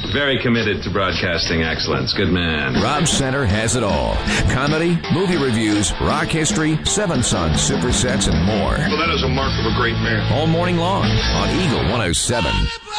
Very committed to broadcasting excellence. Good man. Rob Center has it all. Comedy, movie reviews, rock history, Seven Sons, supersets, and more. Well, that is a mark of a great man. All morning long on Eagle 107.